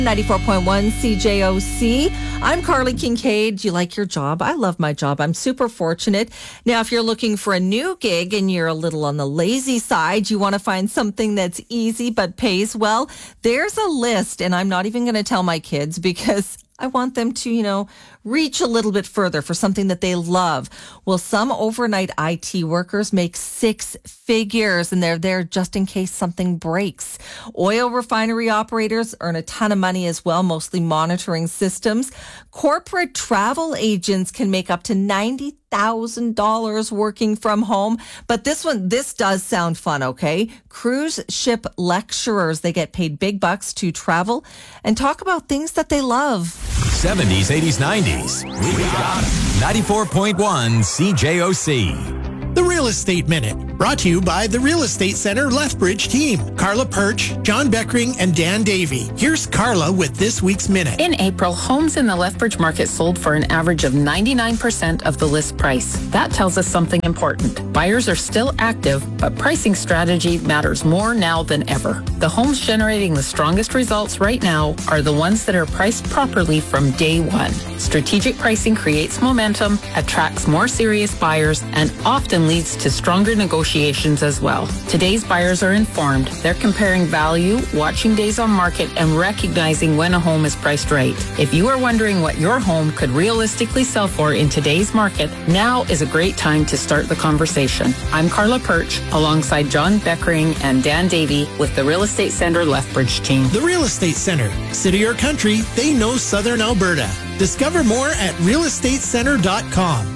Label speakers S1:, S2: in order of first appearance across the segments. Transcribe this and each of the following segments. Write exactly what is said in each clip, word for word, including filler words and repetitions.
S1: ninety-four point one C J O C. I'm Carly Kincaid. Do you like your job? I love my job. I'm super fortunate. Now, if you're looking for a new gig and you're a little on the lazy side, you want to find something that's easy but pays well, there's a list. And I'm not even going to tell my kids because I want them to, you know, reach a little bit further for something that they love. Well, some overnight I T workers make six figures and they're there just in case something breaks. Oil refinery operators earn a ton of money as well, mostly monitoring systems. Corporate travel agents can make up to ninety thousand dollars working from home. But this one, this does sound fun, okay? Cruise ship lecturers, they get paid big bucks to travel and talk about things that they love.
S2: seventies, eighties, nineties. We got ninety-four point one C J O C.
S3: The Real Estate Minute, brought to you by the Real Estate Center Lethbridge team. Carla Perch, John Beckering, and Dan Davey. Here's Carla with this week's Minute.
S4: In April, homes in the Lethbridge market sold for an average of ninety-nine percent of the list price. That tells us something important. Buyers are still active, but pricing strategy matters more now than ever. The homes generating the strongest results right now are the ones that are priced properly from day one. Strategic pricing creates momentum, attracts more serious buyers, and often leads to stronger negotiations as well. Today's buyers are informed. They're comparing value, watching days on market, and recognizing when a home is priced right. If you are wondering what your home could realistically sell for in today's market, now is a great time to start the conversation. I'm Carla Perch, alongside John Beckering and Dan Davey with the Real Estate Center Lethbridge team.
S3: The Real Estate Center. City or country, they know Southern Alberta. Discover more at real estate center dot com.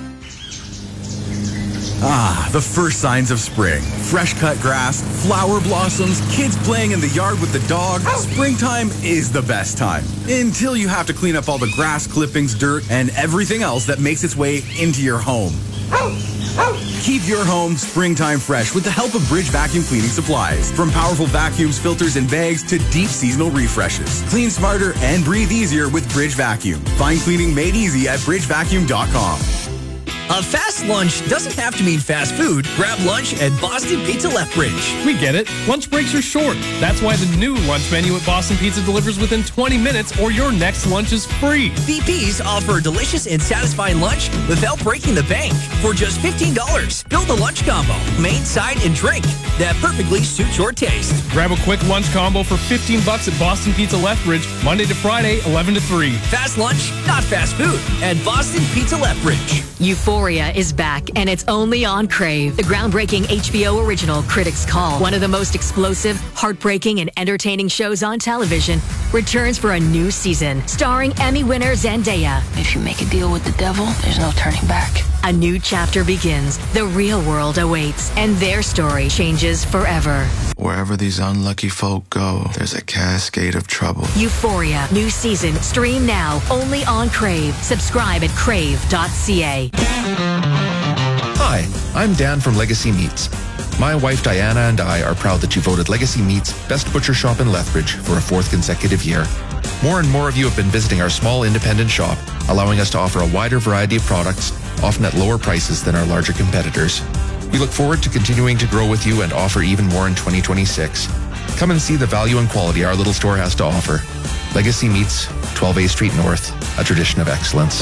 S5: Ah, the first signs of spring. Fresh cut grass, flower blossoms, kids playing in the yard with the dog. Springtime is the best time. Until you have to clean up all the grass clippings, dirt, and everything else that makes its way into your home. Keep your home springtime fresh with the help of Bridge Vacuum Cleaning Supplies. From powerful vacuums, filters, and bags to deep seasonal refreshes. Clean smarter and breathe easier with Bridge Vacuum. Find cleaning made easy at bridge vacuum dot com.
S6: A fast lunch doesn't have to mean fast food. Grab lunch at Boston Pizza Lethbridge.
S7: We get it. Lunch breaks are short. That's why the new lunch menu at Boston Pizza delivers within twenty minutes or your next lunch is free.
S6: B Ps offer a delicious and satisfying lunch without breaking the bank. For just fifteen dollars, build a lunch combo, main, side, and drink that perfectly suits your taste.
S7: Grab a quick lunch combo for fifteen bucks at Boston Pizza Lethbridge, Monday to Friday, eleven to three.
S6: Fast lunch, not fast food, at Boston Pizza Lethbridge.
S8: Euphoria is back, and it's only on Crave. The groundbreaking H B O original Critics' Call, one of the most explosive, heartbreaking, and entertaining shows on television, returns for a new season, starring Emmy winner Zendaya.
S9: If you make a deal with the devil, there's no turning back.
S8: A new chapter begins. The real world awaits, and their story changes forever.
S10: Wherever these unlucky folk go, there's a cascade of trouble.
S8: Euphoria, new season, stream now, only on Crave. Subscribe at crave dot c a.
S11: Hi, I'm Dan from Legacy Meats. My wife Diana and I are proud that you voted Legacy Meats Best Butcher Shop in Lethbridge for a fourth consecutive year. More and more of you have been visiting our small independent shop, allowing us to offer a wider variety of products, often at lower prices than our larger competitors. We look forward to continuing to grow with you and offer even more in twenty twenty-six. Come and see the value and quality our little store has to offer. Legacy Meats, twelve A Street North, a tradition of excellence.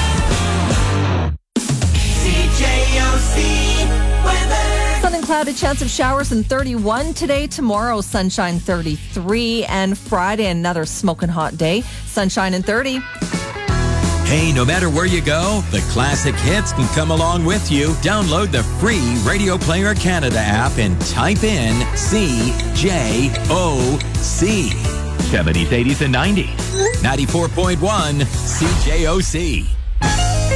S1: Clouded, chance of showers and thirty-one today. Tomorrow, sunshine thirty-three. And Friday, another smoking hot day. Sunshine and thirty.
S2: Hey, no matter where you go, the classic hits can come along with you. Download the free Radio Player Canada app and type in C J O C. seventies, eighties, and nineties. ninety-four point one C J O C.